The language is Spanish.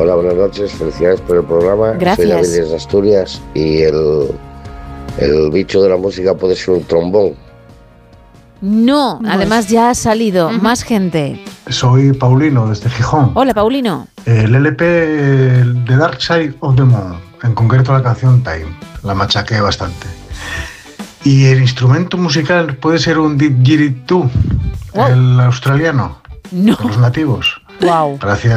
Hola, buenas noches, felicidades por el programa. Gracias. Soy David de Asturias y el bicho de la música puede ser un trombón. No, además ya ha salido más gente. Soy Paulino, desde Gijón. Hola, Paulino. El LP de Dark Side of the Moon, en concreto la canción Time, la machaqué bastante. Y el instrumento musical puede ser un didgeridoo, el australiano, No. de los nativos. Wow. Gracias.